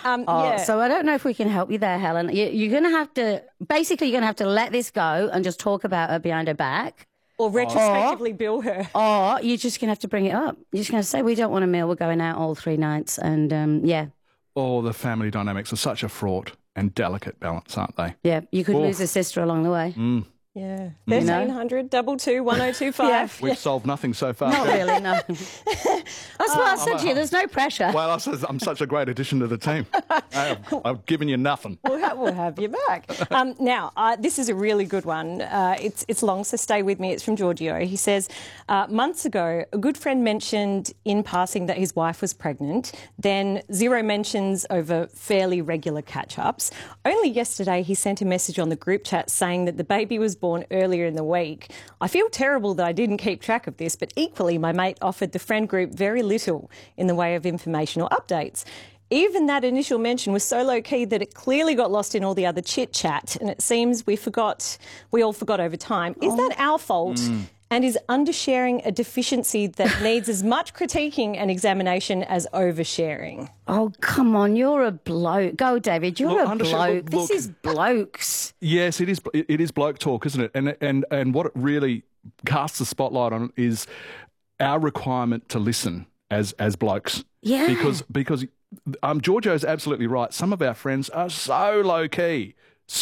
So I don't know if we can help you there, Helen. You're going to have to, basically, you're going to have to let this go and just talk about her behind her back. Or retrospectively bill her. Or you're just going to have to bring it up. You're just going to say, we don't want a meal, we're going out all 3 nights. And, Oh, the family dynamics are such a fraught and delicate balance, aren't they? Yeah, you could lose a sister along the way. Yeah. 1300 22 1025. We've solved nothing so far. Not really, no. That's what I said to you. There's no pressure. Well, I said I'm such a great addition to the team. I've given you nothing. We'll have you back. Now, this is a really good one. It's long, so stay with me. It's from Giorgio. He says, months ago, a good friend mentioned in passing that his wife was pregnant. Then 0 mentions over fairly regular catch-ups. Only yesterday, he sent a message on the group chat saying that the baby was born earlier in the week. I feel terrible that I didn't keep track of this, but equally my mate offered the friend group very little in the way of information or updates. Even that initial mention was so low-key that it clearly got lost in all the other chit-chat, and it seems we all forgot over time. Is that our fault? And is undersharing a deficiency that needs as much critiquing and examination as oversharing? Oh, come on, you're a bloke. Go, David, you're a bloke. This is blokes. Yes, it is. It is bloke talk, isn't it? And what it really casts the spotlight on is our requirement to listen as blokes. Yeah. Because Giorgio's absolutely right. Some of our friends are so low-key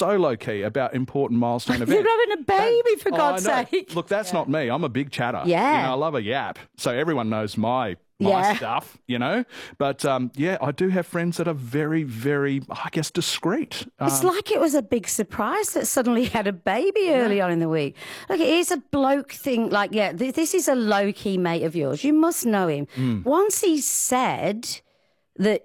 about important milestone events. You're having a baby, for God's sake. Look, that's not me. I'm a big chatter. Yeah. I love a yap. So everyone knows my stuff, But, I do have friends that are very, very, I guess, discreet. It's like it was a big surprise that suddenly had a baby early on in the week. Look, it is a bloke thing. Like, this is a low-key mate of yours. You must know him. Once he said that,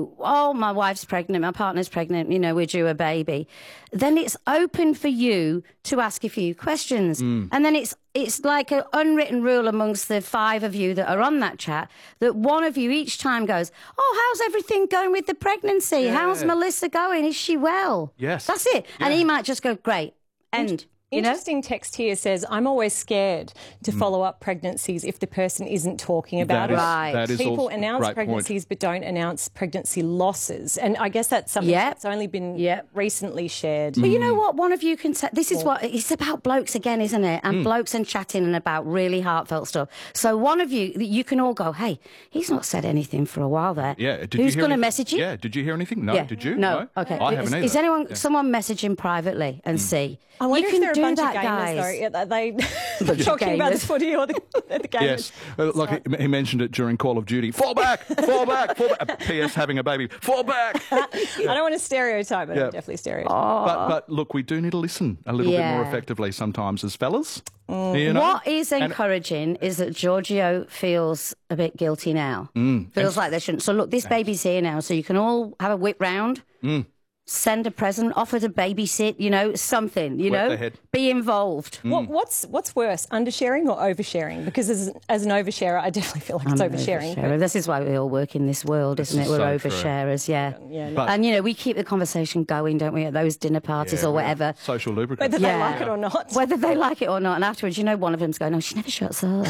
my wife's pregnant, my partner's pregnant, we're due a baby, then it's open for you to ask a few questions. And then it's like an unwritten rule amongst the 5 of you that are on that chat that one of you each time goes, how's everything going with the pregnancy? Yeah. How's Melissa going? Is she well? Yes. That's it. Yeah. And he might just go, great, end. Interesting text here says, I'm always scared to follow up pregnancies if the person isn't talking about it. Right. That is People announce pregnancies but don't announce pregnancy losses. And I guess that's something that's only been recently shared. But you know what? One of you can say, this is what, it's about blokes again, isn't it? And blokes and chatting and about really heartfelt stuff. So one of you can all go, hey, he's not said anything for a while there. Yeah. Who's going to message you? Yeah. Did you hear anything? No. Yeah. Did you? No. Okay. I haven't either. Is someone messaging privately and see? I wonder if there are a bunch that, of gamers, guys. though. Are they talking about the footy or the gamers? Yes. Like he mentioned it during Call of Duty. Fall back, fall back, fall back. P.S. having a baby. Fall back. I don't want to stereotype, but I'm definitely stereotype. But look, we do need to listen a little bit more effectively sometimes as fellas. What is encouraging is that Giorgio feels a bit guilty now. Feels like they shouldn't. So look, this baby's here now, so you can all have a whip round. Send a present, offer to babysit, something, be involved. What's worse, undersharing or oversharing? Because as an oversharer, I definitely feel like it's oversharing. This is why we all work in this world, isn't it? We're oversharers, and, we keep the conversation going, don't we, at those dinner parties or whatever. Social lubricant. Whether they like it or not. Whether they like it or not. And afterwards, one of them's going, oh, she never shuts up.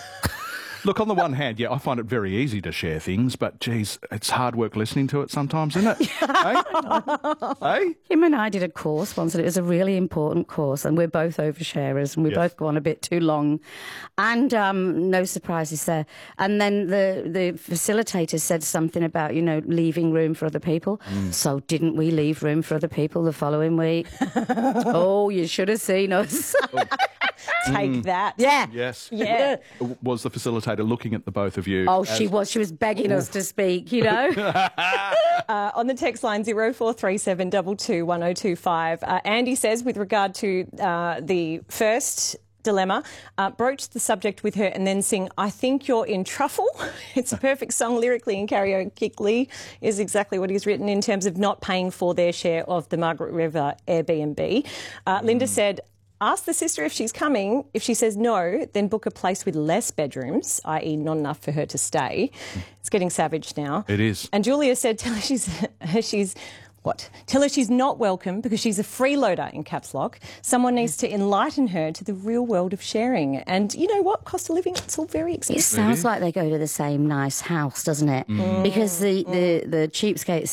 Look, on the one hand, I find it very easy to share things, but, geez, it's hard work listening to it sometimes, isn't it? Hey? Him and I did a course once, and it was a really important course, and we're both oversharers, and we both go on a bit too long, and no surprises there. And then the facilitator said something about, leaving room for other people. So didn't we leave room for other people the following week? Oh, you should have seen us. Take that. Yeah. Yes. Yeah. Was the facilitator looking at the both of you? Oh, she was. She was begging us to speak, On the text line 0437 22 1025, Andy says, with regard to the first dilemma, broach the subject with her and then sing I Think You're in Truffle. It's a perfect song lyrically and karaokeically is exactly what he's written in terms of not paying for their share of the Margaret River Airbnb. Linda said, ask the sister if she's coming. If she says no, then book a place with less bedrooms, i.e. not enough for her to stay. It's getting savage now. It is. And Julia said, tell her she's not welcome because she's a freeloader, in caps lock. Someone needs to enlighten her to the real world of sharing. And you know what? Cost of living, it's all very expensive. It sounds like they go to the same nice house, doesn't it? Because the cheapskate